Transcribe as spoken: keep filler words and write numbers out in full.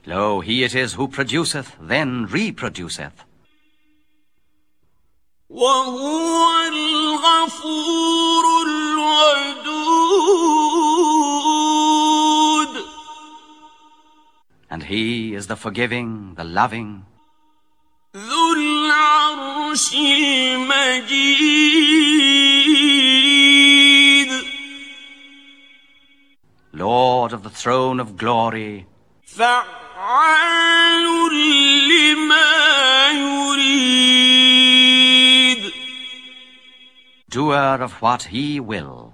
Lo, he it is who produceth, then reproduceth. وَهُوَ الْغَفُورُ الْوَدُودُ. And he is the forgiving, the loving, ذُو الْعَرْشِ الْمَجِيدُ. Lord of the throne of glory, فَعَّالٌ لِمَا يُرِيدُ. doer of what he will.